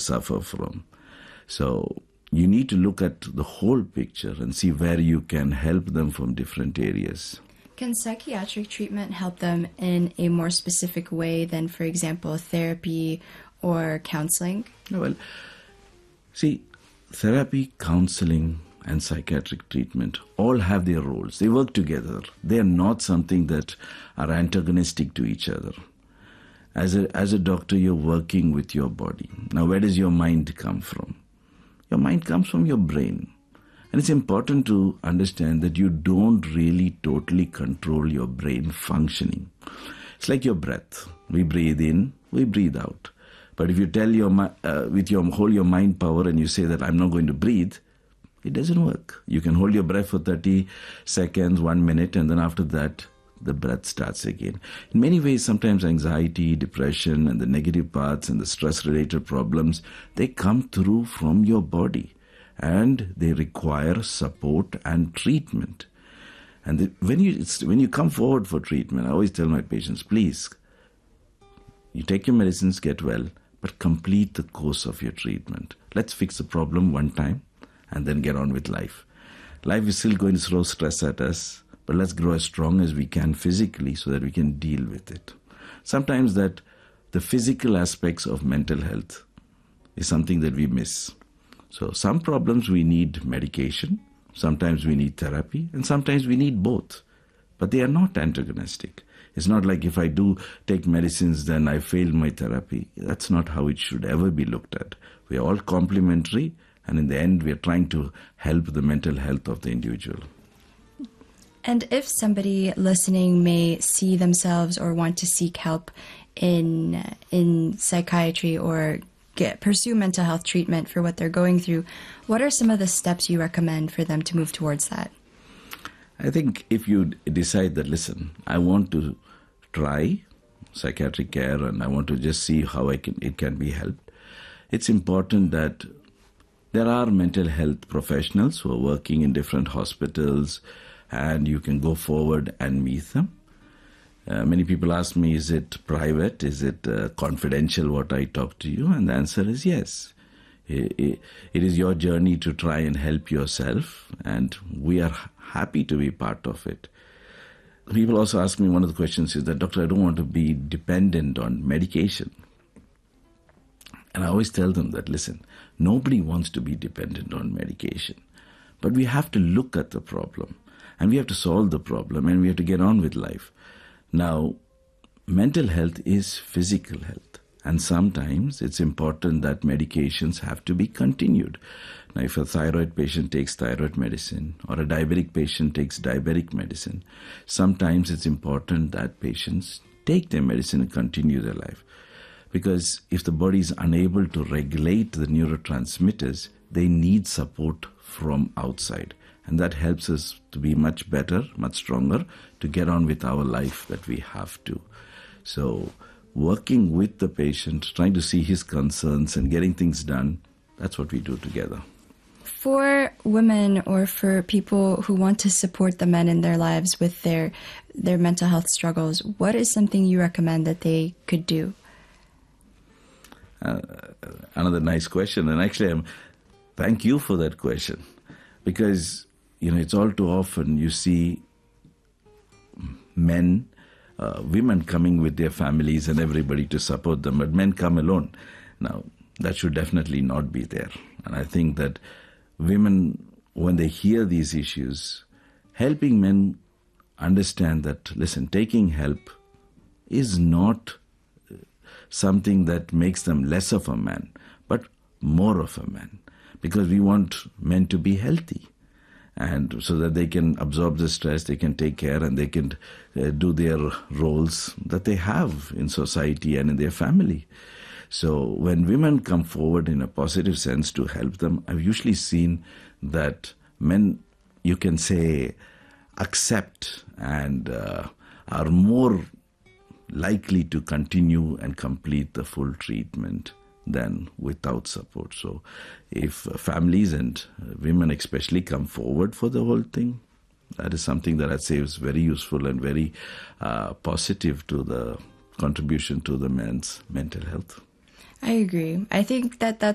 suffer from. So you need to look at the whole picture and see where you can help them from different areas. Can psychiatric treatment help them in a more specific way than, for example, therapy or counseling? Well, see, therapy, counseling, and psychiatric treatment all have their roles. They work together. They are not something that are antagonistic to each other. As a doctor, you're working with your body. Now, where does your mind come from? Your mind comes from your brain. And it's important to understand that you don't really totally control your brain functioning. It's like your breath. We breathe in, we breathe out. But if you tell with your hold your mind power and you say that I'm not going to breathe, it doesn't work. You can hold your breath for 30 seconds, 1 minute, and then after that, the breath starts again. In many ways, sometimes anxiety, depression, and the negative parts and the stress-related problems, they come through from your body, and they require support and treatment. And when you come forward for treatment, I always tell my patients, please, you take your medicines, get well, but complete the course of your treatment. Let's fix the problem one time and then get on with life. Life is still going to throw stress at us, but let's grow as strong as we can physically so that we can deal with it. Sometimes that the physical aspects of mental health is something that we miss. So some problems we need medication, sometimes we need therapy, and sometimes we need both. But they are not antagonistic. It's not like if I do take medicines, then I failed my therapy. That's not how it should ever be looked at. We are all complementary, and in the end, we are trying to help the mental health of the individual. And if somebody listening may see themselves or want to seek help in psychiatry or pursue mental health treatment for what they're going through, what are some of the steps you recommend for them to move towards that? I think if you decide that, listen, I want to try psychiatric care and I want to just see how it can be helped, it's important that there are mental health professionals who are working in different hospitals, and you can go forward and meet them. Many people ask me, is it private? Is it confidential what I talk to you? And the answer is yes. It is your journey to try and help yourself, and we are happy to be part of it. People also ask me, one of the questions is that, Doctor, I don't want to be dependent on medication. And I always tell them that, listen, nobody wants to be dependent on medication. But we have to look at the problem, and we have to solve the problem, and we have to get on with life. Now, mental health is physical health, and sometimes it's important that medications have to be continued. Now, if a thyroid patient takes thyroid medicine or a diabetic patient takes diabetic medicine, sometimes it's important that patients take their medicine and continue their life. Because if the body is unable to regulate the neurotransmitters, they need support from outside. And that helps us to be much better, much stronger, to get on with our life that we have to. So working with the patient, trying to see his concerns and getting things done, that's what we do together. For women or for people who want to support the men in their lives with their mental health struggles, what is something you recommend that they could do? Another nice question. And actually, thank you for that question. Because, it's all too often you see men, women coming with their families and everybody to support them, but men come alone. Now, that should definitely not be there. And I think that women, when they hear these issues, helping men understand that, listen, taking help is not something that makes them less of a man, but more of a man. Because we want men to be healthy, and so that they can absorb the stress, they can take care, and they can do their roles that they have in society and in their family. So when women come forward in a positive sense to help them, I've usually seen that men, you can say, accept and are more likely to continue and complete the full treatment than without support. So if families and women especially come forward for the whole thing, that is something that I'd say is very useful and very positive to the contribution to the men's mental health. I agree. I think that's